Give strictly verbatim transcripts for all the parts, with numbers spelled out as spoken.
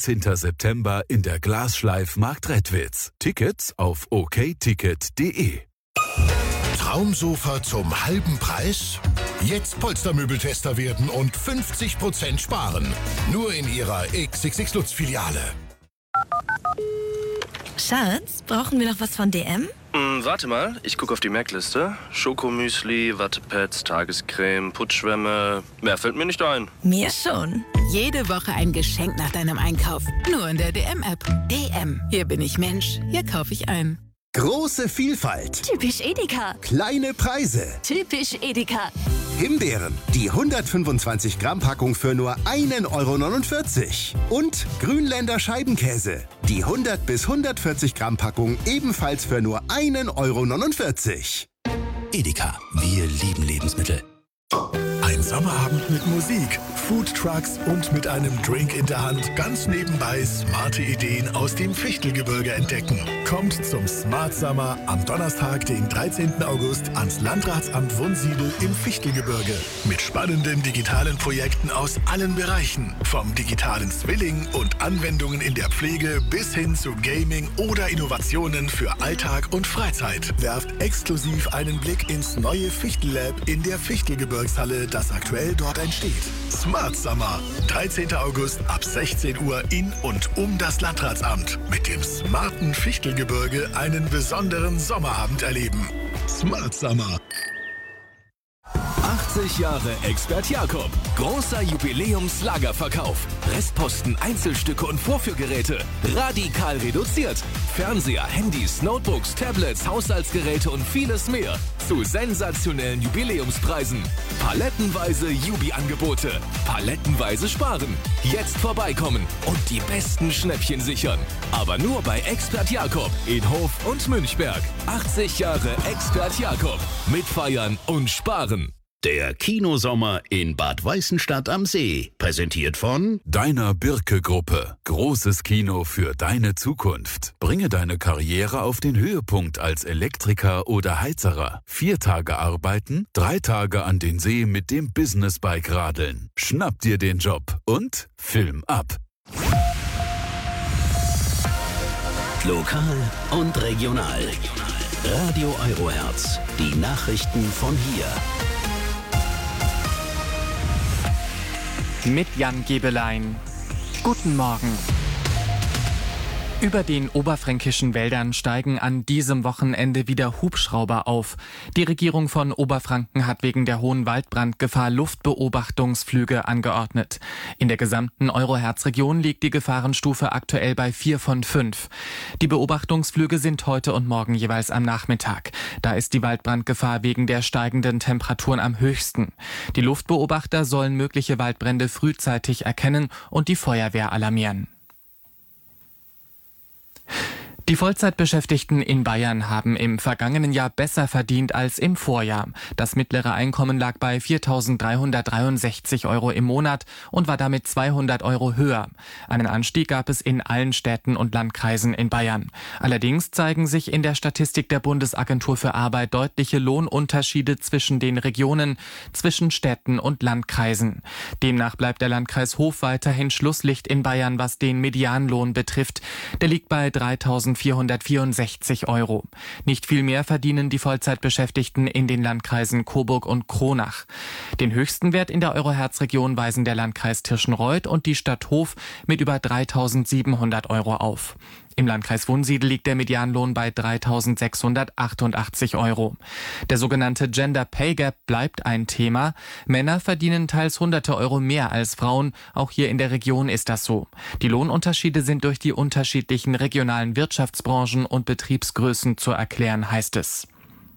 dreizehnten September in der Glasschleif Marktredwitz. Tickets auf okticket punkt de. Traumsofa zum halben Preis? Jetzt Polstermöbeltester werden und fünfzig Prozent sparen. Nur in Ihrer X X X Lutz-Filiale. Schatz, brauchen wir noch was von D M? Hm, warte mal, ich gucke auf die Merkliste. Schokomüsli, Wattepads, Tagescreme, Putzschwämme. Mehr fällt mir nicht ein. Mir schon. Jede Woche ein Geschenk nach deinem Einkauf. Nur in der D M-App. D M. Hier bin ich Mensch. Hier kaufe ich ein. Große Vielfalt. Typisch Edeka. Kleine Preise. Typisch Edeka. Himbeeren, die hundertfünfundzwanzig Gramm Packung für nur einen Euro neunundvierzig. Und Grünländer Scheibenkäse, die hundert bis hundertvierzig Gramm Packung ebenfalls für nur einen Euro neunundvierzig. Edeka, wir lieben Lebensmittel. Ein Sommerabend mit Musik, Foodtrucks und mit einem Drink in der Hand. Ganz nebenbei smarte Ideen aus dem Fichtelgebirge entdecken. Kommt zum Smart Summer am Donnerstag, den dreizehnten August, ans Landratsamt Wunsiedel im Fichtelgebirge. Mit spannenden digitalen Projekten aus allen Bereichen. Vom digitalen Zwilling und Anwendungen in der Pflege bis hin zu Gaming oder Innovationen für Alltag und Freizeit. Werft exklusiv einen Blick ins neue Fichtellab in der Fichtelgebirgshalle, das aktuell dort entsteht. Smart Summer, dreizehnten August ab sechzehn Uhr in und um das Landratsamt. Mit dem smarten Fichtelgebirge einen besonderen Sommerabend erleben. Smart Summer. achtzig Jahre Expert Jakob. Großer Jubiläumslagerverkauf. Restposten, Einzelstücke und Vorführgeräte. Radikal reduziert. Fernseher, Handys, Notebooks, Tablets, Haushaltsgeräte und vieles mehr. Zu sensationellen Jubiläumspreisen. Palettenweise Jubi-Angebote. Palettenweise sparen. Jetzt vorbeikommen und die besten Schnäppchen sichern. Aber nur bei Expert Jakob in Hof und Münchberg. achtzig Jahre Expert Jakob. Mitfeiern und sparen. Der Kinosommer in Bad Weißenstadt am See. Präsentiert von Deiner Birke-Gruppe. Großes Kino für deine Zukunft. Bringe deine Karriere auf den Höhepunkt als Elektriker oder Heizerer. Vier Tage arbeiten, drei Tage an den See mit dem Businessbike radeln. Schnapp dir den Job und Film ab. Lokal und regional. Radio Eurohertz. Die Nachrichten von hier. Mit Jan Gebelein. Guten Morgen. Über den oberfränkischen Wäldern steigen an diesem Wochenende wieder Hubschrauber auf. Die Regierung von Oberfranken hat wegen der hohen Waldbrandgefahr Luftbeobachtungsflüge angeordnet. In der gesamten Eurohertz-Region liegt die Gefahrenstufe aktuell bei vier von fünf. Die Beobachtungsflüge sind heute und morgen jeweils am Nachmittag. Da ist die Waldbrandgefahr wegen der steigenden Temperaturen am höchsten. Die Luftbeobachter sollen mögliche Waldbrände frühzeitig erkennen und die Feuerwehr alarmieren. Die Vollzeitbeschäftigten in Bayern haben im vergangenen Jahr besser verdient als im Vorjahr. Das mittlere Einkommen lag bei viertausenddreihundertdreiundsechzig Euro im Monat und war damit zweihundert Euro höher. Einen Anstieg gab es in allen Städten und Landkreisen in Bayern. Allerdings zeigen sich in der Statistik der Bundesagentur für Arbeit deutliche Lohnunterschiede zwischen den Regionen, zwischen Städten und Landkreisen. Demnach bleibt der Landkreis Hof weiterhin Schlusslicht in Bayern, was den Medianlohn betrifft. Der liegt bei dreitausendvierhundertvierundsechzig Euro. Nicht viel mehr verdienen die Vollzeitbeschäftigten in den Landkreisen Coburg und Kronach. Den höchsten Wert in der Eurohertz-Region weisen der Landkreis Tirschenreuth und die Stadt Hof mit über dreitausendsiebenhundert Euro auf. Im Landkreis Wunsiedel liegt der Medianlohn bei dreitausendsechshundertachtundachtzig Euro. Der sogenannte Gender Pay Gap bleibt ein Thema. Männer verdienen teils hunderte Euro mehr als Frauen. Auch hier in der Region ist das so. Die Lohnunterschiede sind durch die unterschiedlichen regionalen Wirtschaftsbranchen und Betriebsgrößen zu erklären, heißt es.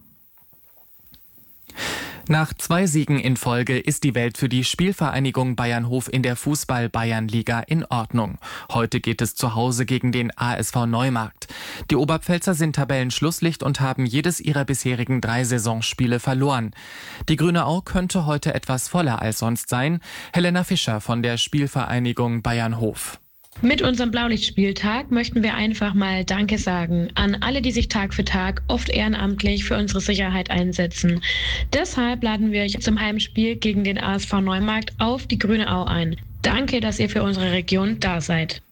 Nach zwei Siegen in Folge ist die Welt für die Spielvereinigung Bayernhof in der Fußball-Bayernliga in Ordnung. Heute geht es zu Hause gegen den A S V Neumarkt. Die Oberpfälzer sind Tabellenschlusslicht und haben jedes ihrer bisherigen drei Saisonspiele verloren. Die Grüne Au könnte heute etwas voller als sonst sein. Helena Fischer von der Spielvereinigung Bayernhof. Mit unserem Blaulichtspieltag möchten wir einfach mal Danke sagen an alle, die sich Tag für Tag, oft ehrenamtlich, für unsere Sicherheit einsetzen. Deshalb laden wir euch zum Heimspiel gegen den A S V Neumarkt auf die Grüne Au ein. Danke, dass ihr für unsere Region da seid.